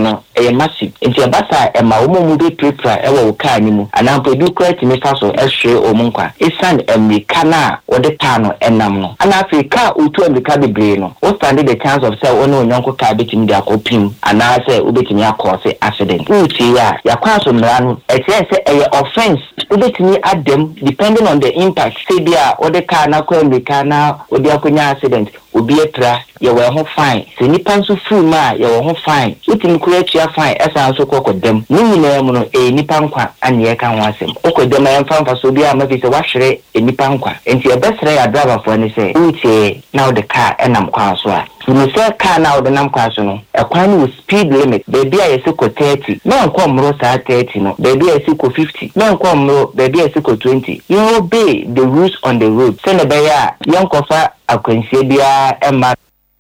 no massive nti abasa ma omo be prepare wo car ni mu anampo bi kwati me fa so ehwe omunkwa isan America na wode taa no enam no ana Africa otu America bebre no o stand the chance of say one onyonko car betimi dia kopim ana say obetimi akose accident uti ya kwaso mra no say offense obetimi adem depending on the impact say bia wode car na kwa America na odi akonya accident obi etra ye we ho fine se nipa nso fu ma ye we ho fine utimi kura tua fine esa nso kokodem ni nyina mu no nipa nkwa anye ka ho asem okodem ya mfa so bi a ma fi se wahwere nipa nkwa enti e besere ya driver fo ni se utie now the car enam kwa so a you say car now the nam kwa so no e kwan with speed limit baby a yesi ko 30 na nko mro sa 30 no baby a yesi ko 50 na nko mro baby a yesi ko 20 you obey the rules on the road say na be ya yankofa akwansie bia emma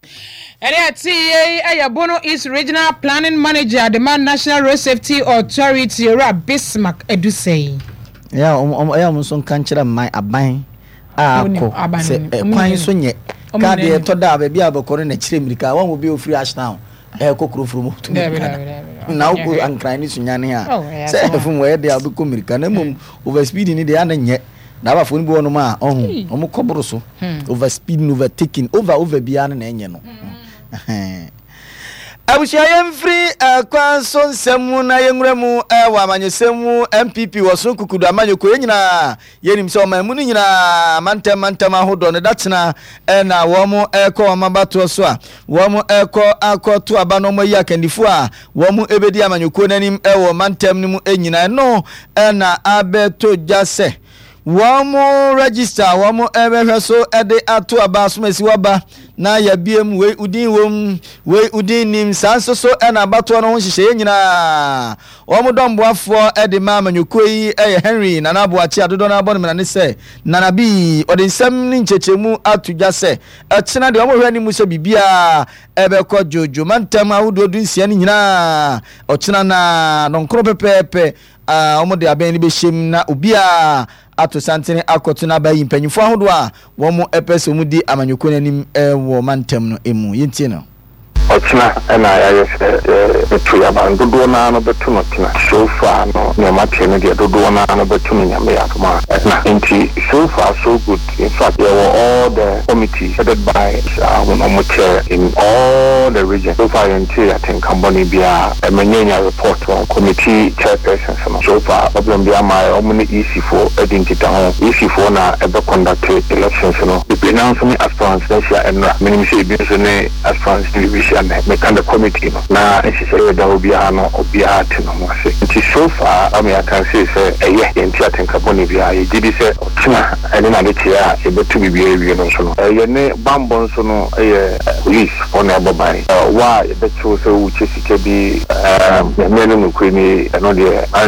Bono East Regional Planning Manager, the National Road Safety Authority, Rob Bismarck Edusei. Son cancer my aban. Quite soon yet. Cardia Toda, baby, I'll call in a chimneyca. One will be free as now. Cockroach from now, and crying is Yania. Say from where they are becoming canum over speeding in the other yet. Now, phone born ma, Cobroso, over speeding, overtaking, over beyond an engine. I wish I am free. Quanson Samuna Yangremu, Wamanyasemu, MPP was so could Amayo Kuena, Yenim so my Munina, Mantama Hodon, Datsna, and a Wamo Echo Amabato Swa, Wamo Echo to Abanoma Yak and Difua, Wamo Ebediam and Yukuanim, Ewo Mantem Enina, no, and Abeto Jase. Wamo register, wamo so ede atu abasumesi waba na ya biem we udin nim sanso so ena bato no hihye nyina wamo domboafo ede mama nyukoi Henry na nabo achi adodo na abon me na se nana bi ode nsem ni nchechemu atuja se echina de wamo hwani mu se bibia ebe ko jojo mantem awudo dunsia ni nyina ochina na nonkro pepepe omo de aben ni be shem na obia ato santene akotuna bayi mpanyifo ahodo a wo mo epese mu di amanyoko nanim wo mantem no emu yinti no Ochina and I to Yaban do na betu no tina so far no matter no do na betu no nyame atoma nti so far so good. In fact there were all the committees headed by chair in all the regions. So far until I think company bia emenya report on committee chairperson so far problem bia my omni EC4 identity on EC4 na ebe conduct elections no be now so me aspirants and minimum say be so ne aspirants division me kind of committee na necessary that will be no obia no mo say nti so far I mean I can say yeah nti I think company bia e did say ochina ene na de tia e betu bibia ewie no so no ye ne bambon so no police on ababai wa e betu so uche sike bi me no kwani no de